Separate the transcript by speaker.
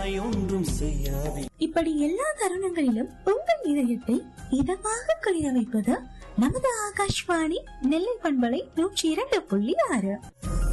Speaker 1: ஒன்றும் செய்யாதே.
Speaker 2: இப்படி எல்லா தருணங்களிலும் உங்கள் இதயத்தை இதமாக குளிர வைப்பது நமது ஆகாஷ்வாணி நெல்லை பண்பலை 102.6.